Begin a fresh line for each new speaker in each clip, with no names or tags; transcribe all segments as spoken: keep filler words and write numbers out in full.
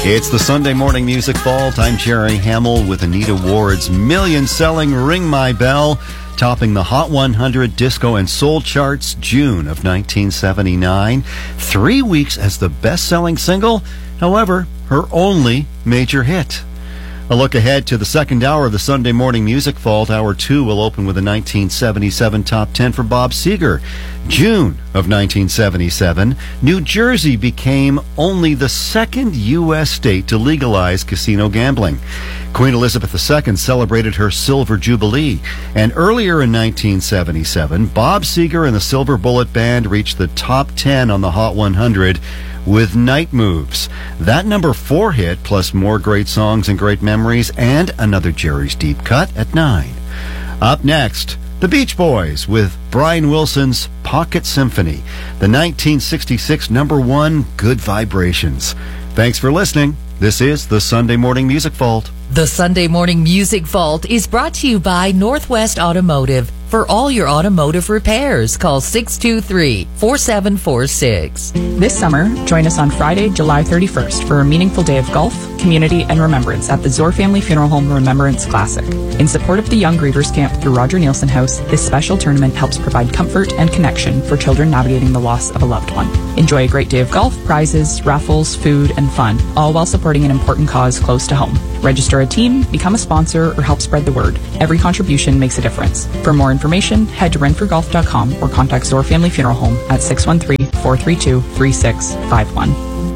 It's the Sunday Morning Music Vault. I'm Jerry Hamill with Anita Ward's million-selling Ring My Bell, topping the Hot one hundred Disco and Soul charts June of nineteen seventy-nine. Three weeks as the best-selling single, however, her only major hit. A look ahead to the second hour of the Sunday Morning Music Vault. Hour two will open with a nineteen seventy-seven top ten for Bob Seger. June of nineteen seventy-seven, New Jersey became only the second U S state to legalize casino gambling. Queen Elizabeth the Second celebrated her Silver Jubilee. And earlier in nineteen seventy-seven, Bob Seger and the Silver Bullet Band reached the top ten on the Hot one hundred with Night Moves. That number four hit, plus more great songs and great memories, and another Jerry's Deep Cut at nine. Up next, the Beach Boys with Brian Wilson's Pocket Symphony, the nineteen sixty-six number one, Good Vibrations. Thanks for listening. This is the Sunday Morning Music Vault.
The Sunday Morning Music Vault is brought to you by Northwest Automotive. For all your automotive repairs, call six two three, four seven four six.
This summer, join us on Friday, July thirty-first for a meaningful day of golf, community, and remembrance at the Zor Family Funeral Home Remembrance Classic. In support of the Young Grievers Camp through Roger Nielsen House, this special tournament helps provide comfort and connection for children navigating the loss of a loved one. Enjoy a great day of golf, prizes, raffles, food, and fun, all while supporting an important cause close to home. Register a team, become a sponsor, or help spread the word. Every contribution makes a difference. For more information, head to renfrew golf dot com or contact Zor Family Funeral Home at six one three, four three two, three six five one.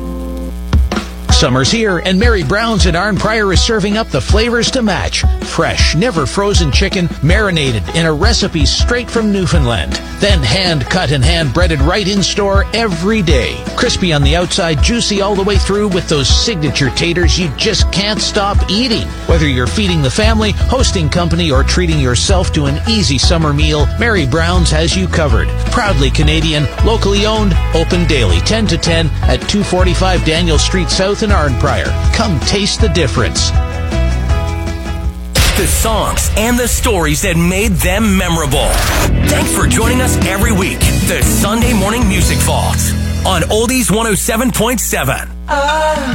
Summer's here, and Mary Brown's at Arn Prior is serving up the flavors to match. Fresh, never frozen chicken, marinated in a recipe straight from Newfoundland. Then hand-cut and hand-breaded right in-store every day. Crispy on the outside, juicy all the way through with those signature taters you just can't stop eating. Whether you're feeding the family, hosting company, or treating yourself to an easy summer meal, Mary Brown's has you covered. Proudly Canadian, locally owned, open daily, ten to ten at two forty-five Daniel Street South in Arn Prior. Come taste the difference.
The songs and the stories that made them memorable. Thanks for joining us every week. The Sunday Morning Music Vault on Oldies one oh seven point seven.